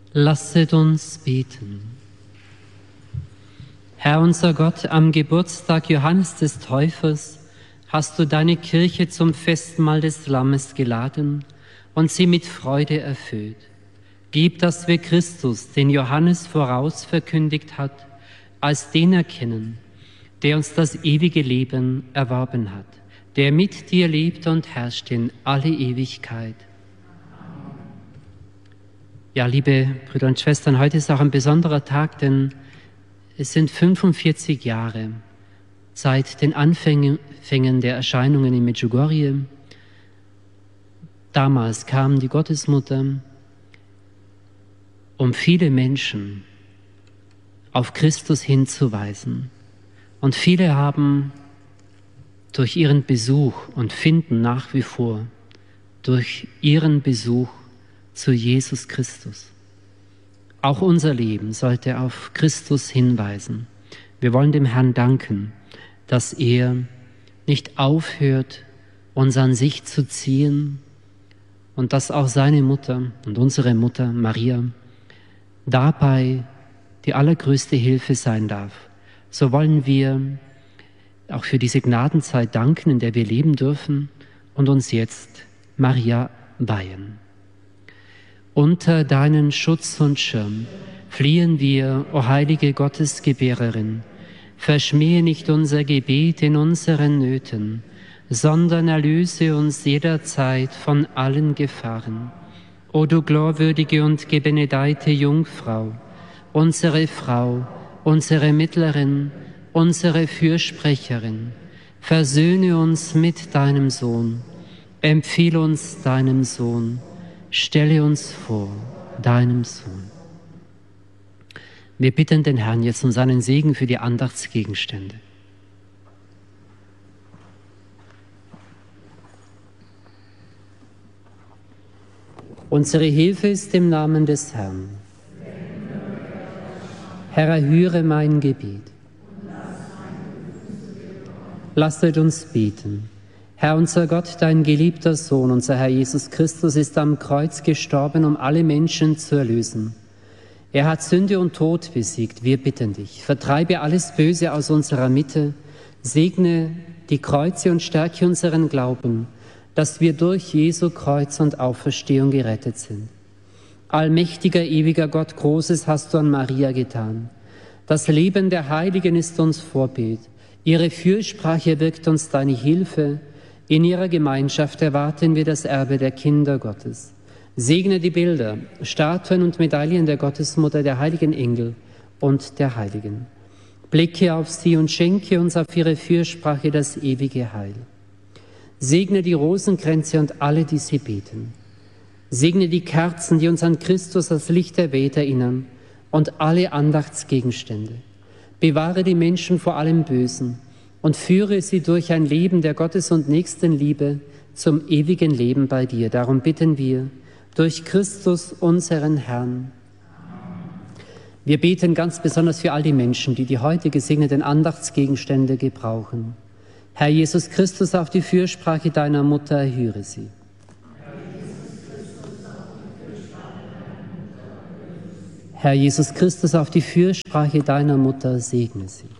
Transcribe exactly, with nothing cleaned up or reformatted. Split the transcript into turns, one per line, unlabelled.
Lasset uns beten. Herr unser Gott, am Geburtstag Johannes des Täufers hast du deine Kirche zum Festmahl des Lammes geladen und sie mit Freude erfüllt. Gib, dass wir Christus, den Johannes voraus verkündigt hat, als den erkennen, der uns das ewige Leben erworben hat, der mit dir lebt und herrscht in alle Ewigkeit. Ja, liebe Brüder und Schwestern, heute ist auch ein besonderer Tag, denn es sind fünfundvierzig Jahre seit den Anfängen der Erscheinungen in Medjugorje. Damals kam die Gottesmutter, um viele Menschen auf Christus hinzuweisen. Und viele haben durch ihren Besuch und finden nach wie vor durch ihren Besuch zu Jesus Christus. Auch unser Leben sollte auf Christus hinweisen. Wir wollen dem Herrn danken, dass er nicht aufhört, uns an sich zu ziehen und dass auch seine Mutter und unsere Mutter Maria dabei die allergrößte Hilfe sein darf. So wollen wir auch für diese Gnadenzeit danken, in der wir leben dürfen und uns jetzt Maria weihen. Unter deinen Schutz und Schirm fliehen wir, o heilige Gottesgebärerin. Verschmähe nicht unser Gebet in unseren Nöten, sondern erlöse uns jederzeit von allen Gefahren. O du glorwürdige und gebenedeite Jungfrau, unsere Frau, unsere Mittlerin, unsere Fürsprecherin, versöhne uns mit deinem Sohn, empfehle uns deinem Sohn, stelle uns vor deinem Sohn. Wir bitten den Herrn jetzt um seinen Segen für die Andachtsgegenstände. Unsere Hilfe ist im Namen des Herrn. Herr, erhöre mein Gebet. Lasset uns beten. Herr, unser Gott, dein geliebter Sohn, unser Herr Jesus Christus, ist am Kreuz gestorben, um alle Menschen zu erlösen. Er hat Sünde und Tod besiegt. Wir bitten dich, vertreibe alles Böse aus unserer Mitte, segne die Kreuze und stärke unseren Glauben, dass wir durch Jesu Kreuz und Auferstehung gerettet sind. Allmächtiger, ewiger Gott, Großes hast du an Maria getan. Das Leben der Heiligen ist uns Vorbild. Ihre Fürsprache wirkt uns deine Hilfe. In ihrer Gemeinschaft erwarten wir das Erbe der Kinder Gottes. Segne die Bilder, Statuen und Medaillen der Gottesmutter, der heiligen Engel und der Heiligen. Blicke auf sie und schenke uns auf ihre Fürsprache das ewige Heil. Segne die Rosenkränze und alle, die sie beten. Segne die Kerzen, die uns an Christus als Licht der Welt erinnern, und alle Andachtsgegenstände. Bewahre die Menschen vor allem Bösen und führe sie durch ein Leben der Gottes- und Nächstenliebe zum ewigen Leben bei dir. Darum bitten wir, durch Christus, unseren Herrn. Wir beten ganz besonders für all die Menschen, die die heute gesegneten Andachtsgegenstände gebrauchen. Herr Jesus Christus, auf die Fürsprache deiner Mutter erhöre sie. Herr Jesus Christus, auf die Fürsprache deiner Mutter segne sie.